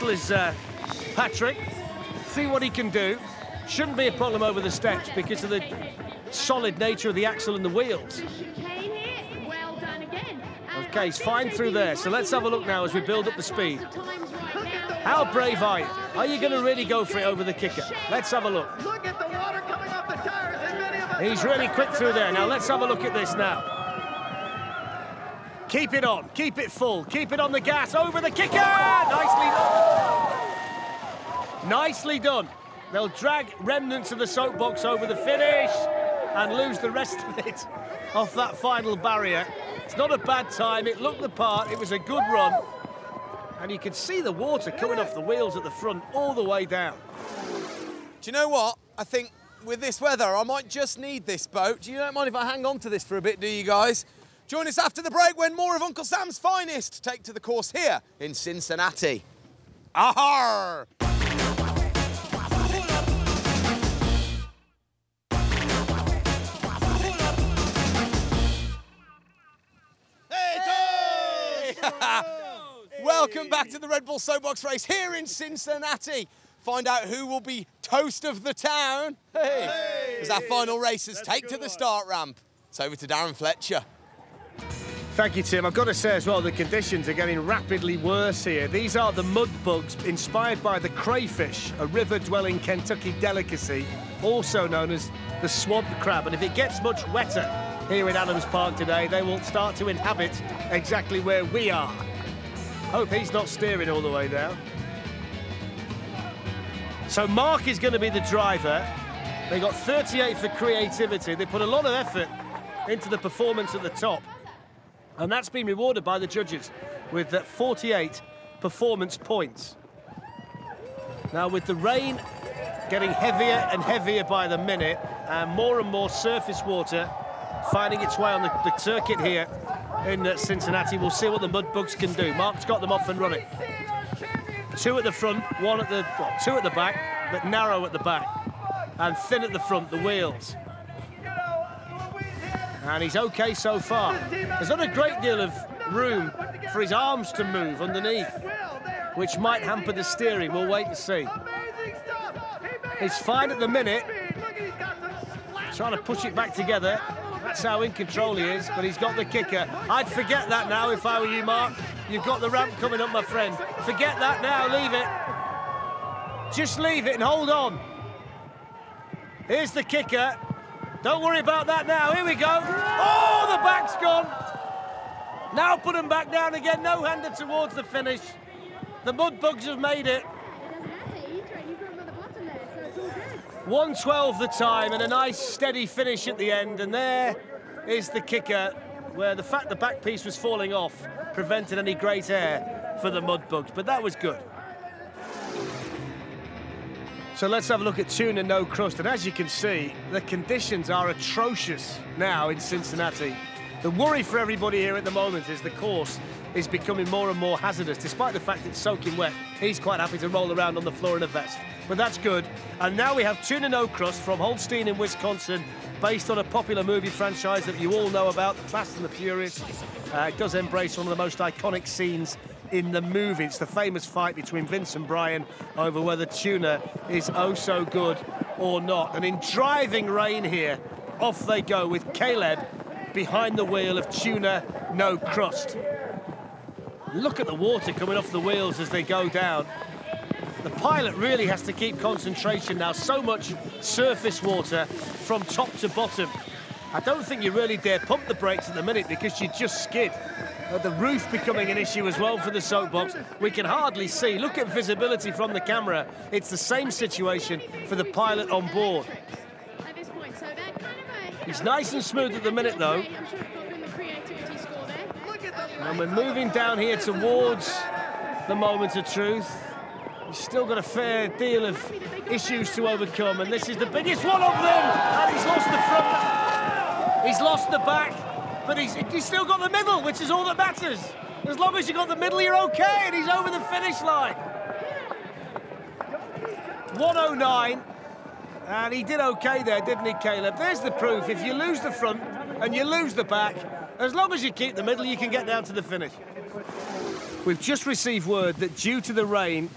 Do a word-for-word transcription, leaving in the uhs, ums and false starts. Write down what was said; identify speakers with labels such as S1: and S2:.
S1: is uh, Patrick. See what he can do. Shouldn't be a problem over the steps because of the solid nature of the axle and the wheels. Okay, he's fine through there. So let's have a look now as we build up the speed. How brave are you? Are you going to really go for it over the kicker? Let's have a look.
S2: Look at the water coming off the tires. And many of us
S1: He's really quick through there. Now let's have a look at this now. Keep it on. Keep it full. Keep it on the gas. Over the kicker. Nicely done. Nicely done. They'll drag remnants of the soapbox over the finish and lose the rest of it off that final barrier. It's not a bad time. It looked the part. It was a good run. And you can see the water coming off the wheels at the front all the way down.
S3: Do you know what? I think with this weather, I might just need this boat. Do you don't mind if I hang on to this for a bit, do you guys? Join us after the break when more of Uncle Sam's finest take to the course here in Cincinnati. Ahar! Welcome back to the Red Bull Soapbox race here in Cincinnati. Find out who will be toast of the town. Hey. Hey. As our final racers take to the start ramp. It's over to Darren Fletcher.
S1: Thank you, Tim. I've got to say as well, the conditions are getting rapidly worse here. These are the mud bugs inspired by the crayfish, a river-dwelling Kentucky delicacy, also known as the swamp crab. And if it gets much wetter here in Adams Park today, they will start to inhabit exactly where we are. Hope he's not steering all the way down. So Mark is going to be the driver. They got thirty-eight for creativity. They put a lot of effort into the performance at the top. And that's been rewarded by the judges with uh, forty-eight performance points. Now with the rain getting heavier and heavier by the minute and more and more surface water finding its way on the, the circuit here in uh, Cincinnati, we'll see what the mud bugs can do. Mark's got them off and running. Two at the front, one at the, well, two at the back, but narrow at the back and thin at the front, the wheels. And he's okay so far. There's not a great deal of room for his arms to move underneath, which might hamper the steering. We'll wait and see. He's fine at the minute. Trying to push it back together. That's how in control he is, but he's got the kicker. I'd forget that now if I were you, Mark. You've got the ramp coming up, my friend. Forget that now, leave it. Just leave it and hold on. Here's the kicker. Don't worry about that now. Here we go. Oh, the back's gone. Now put them back down again. No-hander towards the finish. The mud bugs have made it. one twelve the time and a nice steady finish at the end. And there is the kicker, where the fact the back piece was falling off prevented any great air for the mud bugs. But that was good. So let's have a look at Tuna No Crust. And as you can see, the conditions are atrocious now in Cincinnati. The worry for everybody here at the moment is the course is becoming more and more hazardous. Despite the fact it's soaking wet, he's quite happy to roll around on the floor in a vest. But that's good. And now we have Tuna No Crust from Holstein in Wisconsin, based on a popular movie franchise that you all know about, The Fast and the Furious. Uh, it does embrace one of the most iconic scenes in the movie. It's the famous fight between Vince and Brian over whether tuna is oh so good or not. And in driving rain here, off they go with Caleb behind the wheel of Tuna No Crust. Look at the water coming off the wheels as they go down. The pilot really has to keep concentration now. So much surface water from top to bottom. I don't think you really dare pump the brakes at the minute because you just skid. Uh, the roof becoming an issue as well for the soapbox. We can hardly see. Look at visibility from the camera. It's the same situation for the pilot on board. He's nice and smooth at the minute, though. And we're moving down here towards the moment of truth. He's still got a fair deal of issues to overcome, and this is the biggest one of them. And he's lost the front. He's lost the back. But he's, he's still got the middle, which is all that matters. As long as you've got the middle, you're okay, and he's over the finish line. one oh nine, and he did okay there, didn't he, Caleb? There's the proof. If you lose the front and you lose the back, as long as you keep the middle, you can get down to the finish. We've just received word that due to the rain,